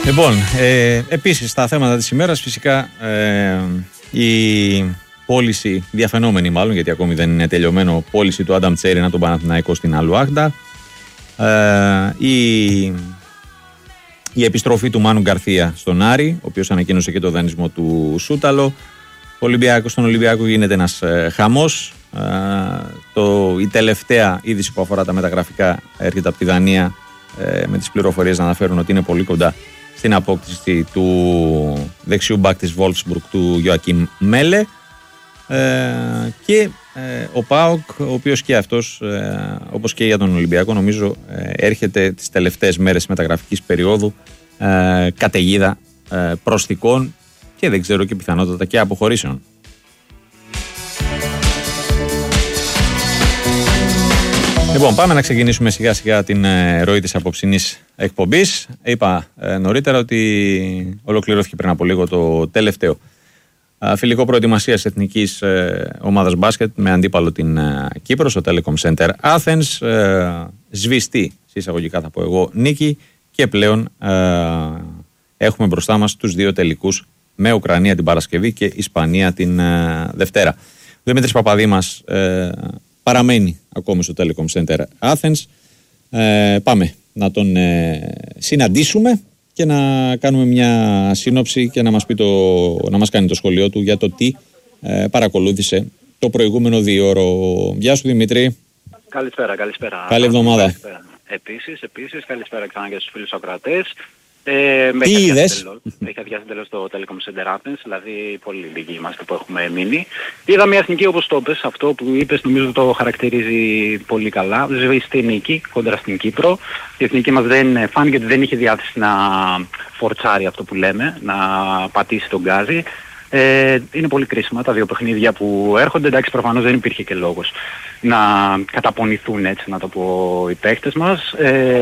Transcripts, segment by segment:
Λοιπόν, επίσης στα θέματα της ημέρας φυσικά η πώληση, διαφαινόμενη μάλλον, γιατί ακόμη δεν είναι τελειωμένο, πώληση του Άνταμ Τσέρινα τον Παναθηναϊκό στην Αλουάχντα, η επιστροφή του Μάνου Γκαρθία στον Άρη, ο οποίος ανακοίνωσε και το δανεισμό του Σούταλο. Στον Ολυμπιακό γίνεται ένας χαμός. Η τελευταία είδηση που αφορά τα μεταγραφικά έρχεται από τη Δανία, με τις πληροφορίες να αναφέρουν ότι είναι πολύ κοντά στην απόκτηση του δεξιού μπακ της Wolfsburg, του Γιοακίμ Μέλε, και ο ΠΑΟΚ, ο οποίος και αυτός, όπως και για τον Ολυμπιακό, νομίζω έρχεται τις τελευταίες μέρες μεταγραφικής περίοδου καταιγίδα προσθηκών και δεν ξέρω, και πιθανότατα και αποχωρήσεων. Λοιπόν, πάμε να ξεκινήσουμε σιγά σιγά την ροή της απόψινής εκπομπής. Είπα νωρίτερα ότι ολοκληρώθηκε πριν από λίγο το τελευταίο φιλικό προετοιμασίας εθνικής ομάδας μπάσκετ με αντίπαλο την Κύπρο στο Telecom Center Athens. Σβηστή, εισαγωγικά θα πω εγώ, νίκη, και πλέον έχουμε μπροστά μας τους δύο τελικούς, με Ουκρανία την Παρασκευή και Ισπανία την Δευτέρα. Ο Δημήτρης Παπαδήμας παραμένει ακόμη στο Telecom Center Athens. Πάμε να τον συναντήσουμε και να κάνουμε μια σύνοψη και να μας κάνει το σχολείο του για το τι παρακολούθησε το προηγούμενο διώρο. Γεια σου Δημήτρη. Καλησπέρα. Καλή εβδομάδα. Επίσης, καλησπέρα ξανά και στους φίλους ακροατές. Τι είδες? Έχει αδειάσει εντελώς το Telecom Center Athens, δηλαδή πολύ λίγοι είμαστε που έχουμε μείνει. Είδα μια εθνική, όπως το είπες, αυτό που είπες νομίζω το χαρακτηρίζει πολύ καλά. Σβηστή νίκη κόντρα στην Κύπρο. Η εθνική μας δεν φάνηκε ότι δεν είχε διάθεση να φορτσάρει, αυτό που λέμε, να πατήσει τον γκάζι. Είναι πολύ κρίσιμα τα δύο παιχνίδια που έρχονται. Εντάξει, προφανώς δεν υπήρχε και λόγος να καταπονηθούν, έτσι να το πω, οι παίκτες μας.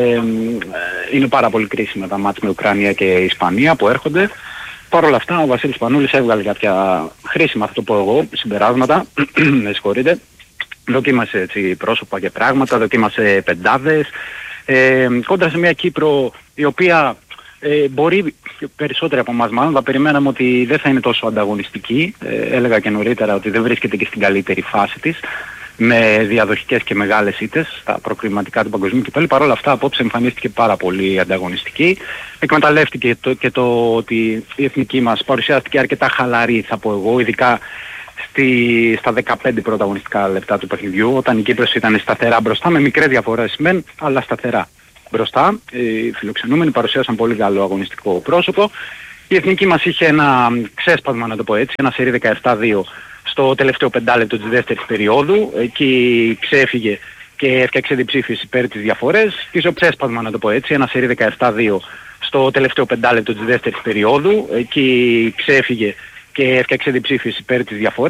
Είναι πάρα πολύ κρίσιμα τα μάτς με Ουκρανία και Ισπανία που έρχονται. Παρ' όλα αυτά ο Βασίλης Πανούλης έβγαλε κάποια χρήσιμα, θα το πω εγώ, συμπεράσματα. Με συγχωρείτε. Δοκίμασε έτσι πρόσωπα και πράγματα, δοκίμασε πεντάδες. Κόντρα σε μια Κύπρο η οποία μπορεί, περισσότεροι από εμάς μάλλον, θα περιμέναμε ότι δεν θα είναι τόσο ανταγωνιστική. Έλεγα και νωρίτερα ότι δεν βρίσκεται και στην καλύτερη φάση της, με διαδοχικές και μεγάλες ήττες στα προκριματικά του παγκοσμίου κυπέλλου. Παρ' όλα αυτά απόψε εμφανίστηκε πάρα πολύ ανταγωνιστική. Εκμεταλλεύτηκε και το ότι η εθνική μας παρουσιάστηκε αρκετά χαλαρή, θα πω εγώ, ειδικά στα 15 πρωταγωνιστικά λεπτά του παιχνιδιού, όταν η Κύπρος ήταν σταθερά μπροστά, με μικρές διαφορές μεν, αλλά σταθερά μπροστά. Οι φιλοξενούμενοι παρουσίασαν πολύ καλό αγωνιστικό πρόσωπο. Η εθνική μας είχε ένα ξέσπασμα, να το πω έτσι, ένα σερί 17-2 στο τελευταίο πεντάλεπτο της δεύτερης περίοδου. Εκεί ξέφυγε και έφτιαξε διψήφιες υπέρ της διαφορές. Πίσω ξέσπασμα, να το πω έτσι, ένα σερί 17-2 στο τελευταίο πεντάλεπτο της δεύτερης περίοδου. Εκεί ξέφυγε και έφτιαξε διψήφιες υπέρ της διαφορές.